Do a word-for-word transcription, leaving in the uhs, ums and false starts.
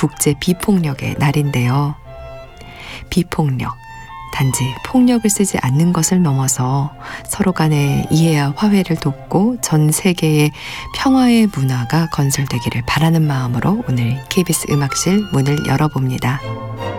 국제 비폭력의 날인데요. 비폭력, 단지 폭력을 쓰지 않는 것을 넘어서 서로 간의 이해와 화해를 돕고 전 세계의 평화의 문화가 건설되기를 바라는 마음으로 오늘 케이비에스 음악실 문을 열어봅니다.